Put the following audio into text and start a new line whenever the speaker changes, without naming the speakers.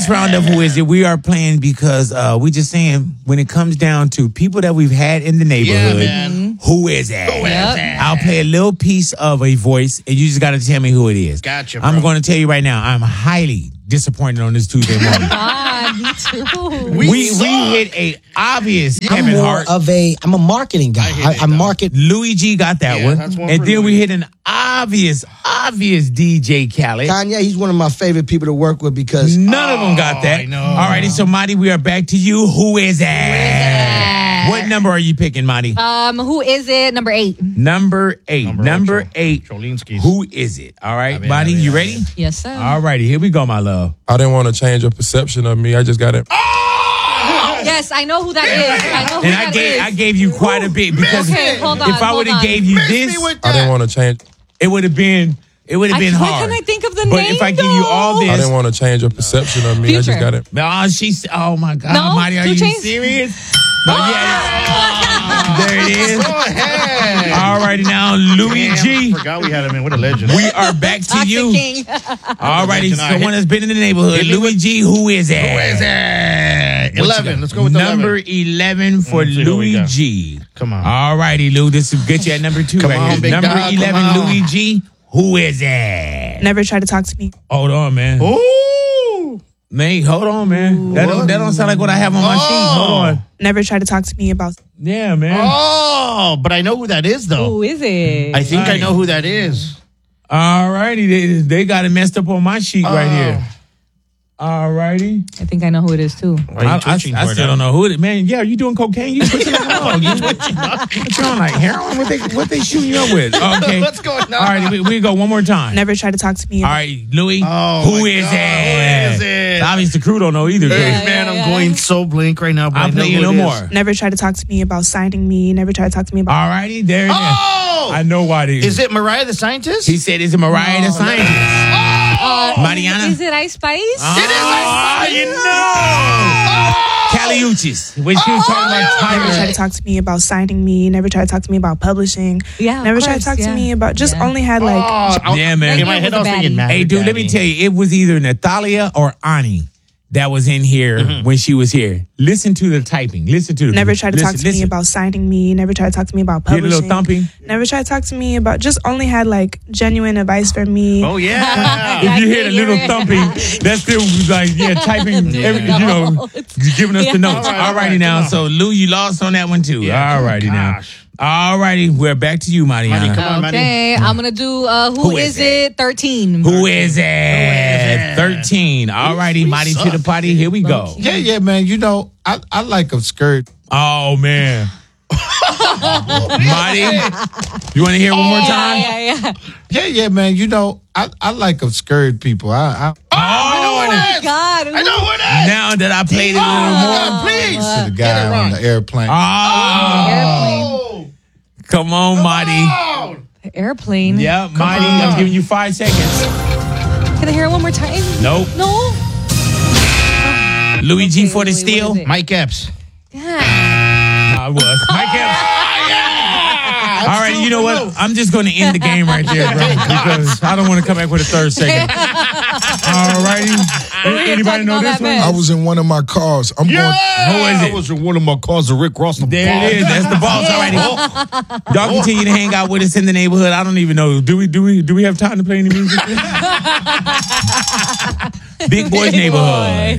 this round of Who Is It, we are playing because we just saying when it comes down to people that we've had in the neighborhood, who is it? I'll play a little piece of a voice, and you just got to tell me who it is.
Gotcha, bro.
I'm going to tell you right now, I'm highly disappointed on this Tuesday morning.
Me too.
We hit a obvious Kevin Hart.
I'm a marketing guy. I market.
Louis G got that one.
That's one
and
for
then we
Louis.
hit an obvious DJ Khaled.
Kanye, he's one of my favorite people to work with because
None of them got that.
I know.
All righty, so Marty, we are back to you. Who is that? What number are you picking, Marty?
Who is it? Number 8.
Number 8. Number
ocho.
8.
Cholinsky's.
Who is it? All right,
ver,
Marty,
a ver,
you
a
ready?
ver.
Yes, sir.
All righty, here we go, my love.
I didn't want to change your perception of me. I just got it.
Yes, I know who that is. I know who
And
that
I
is.
gave you quite a bit because
Okay, hold on.
if I would have gave you this,
I didn't want to change.
it would have been
Why
hard.
can't I think of the
But
name?
if I give you all
I
this,
didn't want to change your perception of me. I just
Future.
got it.
oh my God,
No?
Marty, are
2
you
Chainz?
serious? No, there it is.
Go ahead.
All righty now, Louis G.
I forgot we had him in. What a legend.
We are back to
Toxic
you.
King.
All righty,
Legend.
someone that's been in the neighborhood. Louis G, who is it?
Who is it? 11. Let's go with 11.
Number 11 for
Let's see who we
Louis
got.
G.
Come on.
All righty, Lou. This will get you at number 2
Come
right
on,
here.
big
Number
dog, come
11,
on.
Louis G. Who is it?
Never try to talk to me.
Hold on, man.
Ooh.
Man, hold on, man. That don't sound like what I have on my sheet. Hold on.
Never try to talk to me about.
Yeah, man.
Oh, but I know who that is, though.
Who is it?
I think I know who that is.
All righty. They got it messed up on my sheet right here. All righty.
I think I know who it is, too.
I still don't know who it is. Man, yeah, are you doing cocaine? You twitching like a dog. You twitching. What you on, like heroin? What they shooting you up with? Okay.
What's going on?
All right, we go one more time.
Never try to talk to me.
All right, Louis.
Oh,
who
my
is
God,
it?
who is it?
Obviously, the crew don't know either.
Hey,
Chris.
man, I'm going so blank right now. But
I'll
I know
play you
who
no
it is.
more.
Never try to talk to me about signing me. Never try to talk to me about.
All righty, there it is.
Oh!
I know why it is.
Is it Mariah the Scientist?
He said, "Is it Mariah the Scientist?" Mariana.
Is it Ice Spice?
It is Ice Spice.
You know. Cali Uchis. When she was talking about
Never try
Tyler.
to talk to me about signing me. Never try to talk to me about publishing.
Yeah, of
Never try to
course,
talk
yeah.
to me about. Just
Yeah.
only had like.
Yeah, man.
In my head, I was thinking,
Hey, dude, let me tell you, it was either Natalia or Ani that was in here when she was here. Listen to the typing. Listen to the
Never try to talk to me
listen.
about signing me. Never try to talk to me about
Get a
publishing.
little thumping.
Never try to talk to me about. Just only had like genuine advice for me.
Oh, yeah.
If you hear the little thumping, that's still like, typing, giving us the notes.
All right,
Alrighty now.
come on.
So, Lou, you lost on that one too.
Yeah.
Alrighty now.
Gosh.
Alrighty, we're back to you, Mariana.
Come on, Manny.
Okay, I'm going to do Who Is It? 13.
Who is it? 13. Alrighty, Marty to the party. Here we go.
Yeah, man. You know, I like a skirt.
Oh, man. Marty, you want to hear it one more time?
Yeah, man. You know, I like a skirt people.
I know who it is.
God.
I know who it is.
Now that I played it a little more.
Please.
to the guy on the airplane.
Oh, come on, Marty.
Oh.
Airplane.
Yeah, Marty, I'm giving you 5 seconds.
Can I hear it one more time?
Nope.
No?
Louis G
Okay,
for the
Louis,
steal.
what is it?
Mike Epps.
Yeah.
I was. Mike Epps. All right, you know what? I'm just going to end the game right there, bro, because I don't want to come back with a third segment. All righty. Anybody
talking
know
all
this
that
one?
mess.
I was in one of my cars.
Who is
I
it?
was in one of my cars. The Rick Ross. The
There it is. That's the boss. All righty. Y'all continue to hang out with us in the neighborhood. I don't even know. Do we have time to play any music? Big Boy's Neighborhood.